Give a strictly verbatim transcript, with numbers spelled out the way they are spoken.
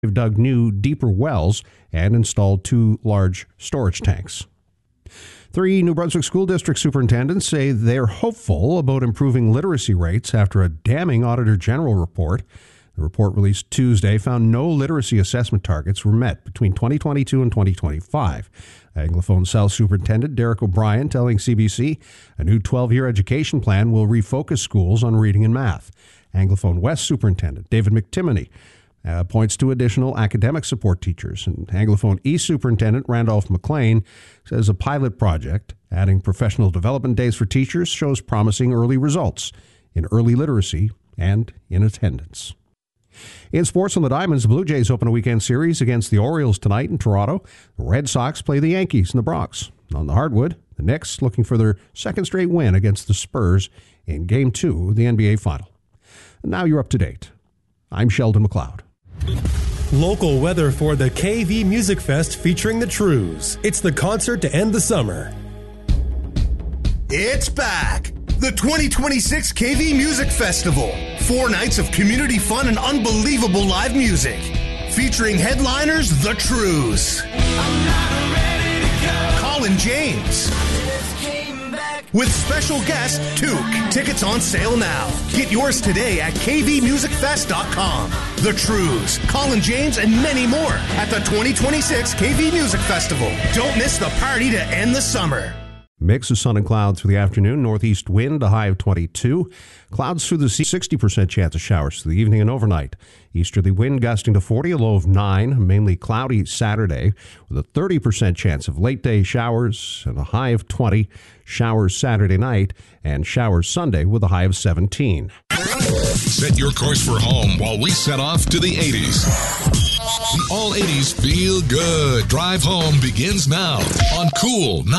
They've dug new, deeper wells and installed two large storage tanks. Three New Brunswick school district superintendents say they're hopeful about improving literacy rates after a damning Auditor General report. The report released Tuesday found no literacy assessment targets were met between twenty twenty-two and twenty twenty-five. Anglophone South Superintendent Derek O'Brien telling C B C a new twelve-year education plan will refocus schools on reading and math. Anglophone West Superintendent David McTimoney Uh, points to additional academic support teachers. And Anglophone East Superintendent Randolph McLean says a pilot project adding professional development days for teachers shows promising early results in early literacy and in attendance. In sports on the Diamonds, the Blue Jays open a weekend series against the Orioles tonight in Toronto. The Red Sox play the Yankees in the Bronx. On the hardwood, the Knicks looking for their second straight win against the Spurs in Game two of the N B A Final. And now you're up to date. I'm Sheldon McLeod. Local weather for the K V Music Fest featuring the Trews. It's the concert to end the summer. It's back! The twenty twenty-six K V Music Festival. Four nights of community fun and unbelievable live music. Featuring headliners, The Trews. I'm not ready to go. Colin James. With special guest, Took. Tickets on sale now. Get yours today at k v music fest dot com. The Trews, Colin James, and many more at the twenty twenty-six K V Music Festival. Don't miss the party to end the summer. Mix of sun and clouds through the afternoon. Northeast wind, a high of twenty-two. Clouds through the sea, sixty percent chance of showers through the evening and overnight. Easterly wind gusting to forty, a low of nine. Mainly cloudy Saturday with a thirty percent chance of late day showers and a high of twenty. Showers Saturday night and showers Sunday with a high of seventeen. Set your course for home while we set off to the eighties. The all eighties feel good drive home begins now on Cool